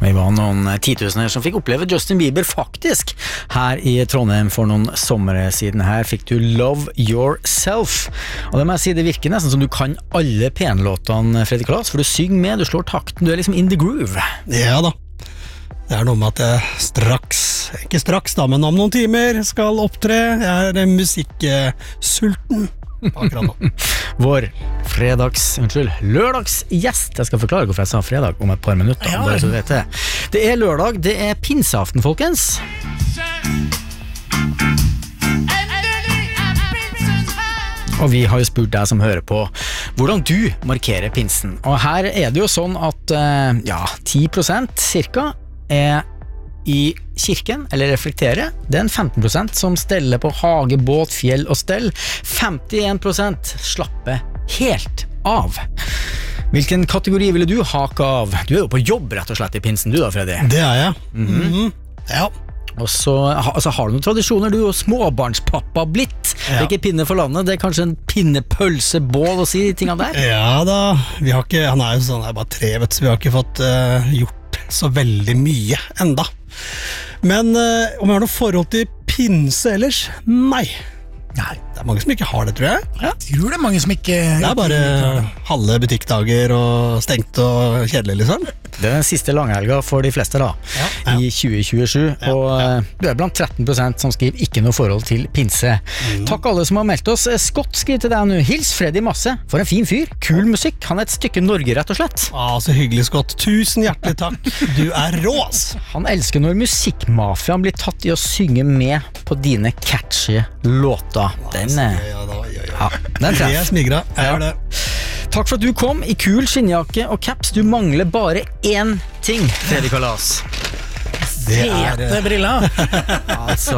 Vi var noen 10 000 som fikk oppleve Justin Bieber faktisk her i Trondheim for noen sommer siden. Her fikk du Love Yourself. Og det må jeg si, det virker nesten som du kan alle penlåtene, Freddy Kalas, for du synger med, du slår takten, du liksom in the groove. Ja da. Det noe med at jeg ikke straks da, men om noen timer skal opptre. Jeg musikksulten akkurat nå. Vår lørdagsgjest. Jeg skal forklare hvorfor jeg sa fredag om et par minutter. Ja, bare så du vet det. Det lørdag, det pinseaften, folkens. Og vi har jo spurt deg som hører på hvordan du markerer pinsen. Og her det jo sånn at 10% cirka i kirken, eller reflektere. Det en 15% som steller på hage, båt, fjell og stell. 51% slapper helt av. Hvilken kategori ville du hake av? Du jo på jobb rett og slett i pinsen du da, Freddy. Det jeg. Ja. Og så har du noen tradisjoner, du jo småbarnspappa blitt. Det ikke pinne for landet, det kanskje en pinnepølse, bål og si de tingene der? Ja da, vi har ikke, han jo sånn, bare 3 vet, så vi har ikke fått gjort så veldig mye enda. Men om jeg har noe forhold til pinse ellers? Nei. Det mange som ikke har det, tror jeg. Jeg tror det mange som ikke... Det bare halve butikkdager og stengt og kjedelig, liksom. Det den siste langhelga for de fleste da, i 2027, og du blant 13% som skriver ikke noe forhold til pinse. Takk alle som har meldt oss. Scott skriver til deg nå, hils Freddy masse, for en fin fyr, kul musikk, han et stykke Norge rett og slett. Så hyggelig, Scott. Tusen hjertelig takk. Du rås. Han elsker når musikkmafiaen blir tatt i å synge med på dine catchy låter. Den treff. Jeg smigra, jeg gjør det. Takk for at du kom i kul skinnjakke og caps. Du mangler bare én ting, Freddy Kalas. Det Fete briller. Altså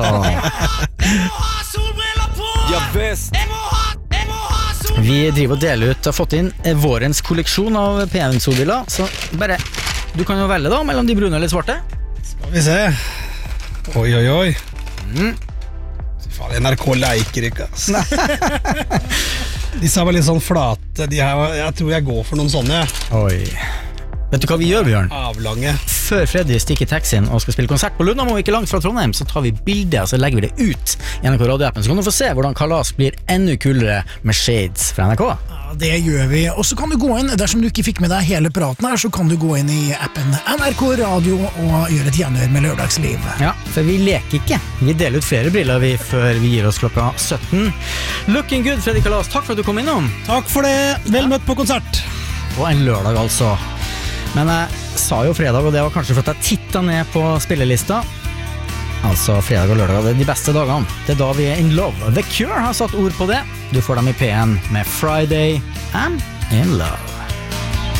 Vi driver og deler ut, har fått inn vårens kolleksjon av PN-solbriller. Så bare, du kan jo velge da mellom de brune eller svarte. Skal vi se. Oi. NRK leiker ikke, ass. Disse var litt sånn flate. Jeg tror jeg går for noen sånne. Oi. Vet du hva vi gjør, Bjørn? Avlange. Før Freddy stikker i taxien og skal spille konsert på Lundamo, ikke langt fra Trondheim, så tar vi bilder, og så legger vi det ut i NRK Radio-appen. Så kan du få se hvordan Kalas blir enda kulere med shades fra NRK. Det gjør vi, og så kan du gå inn, dersom du ikke fikk med deg hele praten her, så kan du gå inn i appen NRK Radio og gjøre et gjenhør med lørdagsliv. Ja, for vi leker ikke. Vi deler ut flere briller vi før vi gir oss klokka 17. Looking good, Freddy Kalas. Takk for at du kom innom. Takk for det. Vel møtt på konsert. Og en lørdag altså. Men jeg sa jo fredag, og det var kanskje for at jeg tittet ned på spillelista. Altså fredag og lørdag, det de beste dagene. Det da vi in love. The Cure har satt ord på det. Du får dem i P1 med Friday I'm in Love.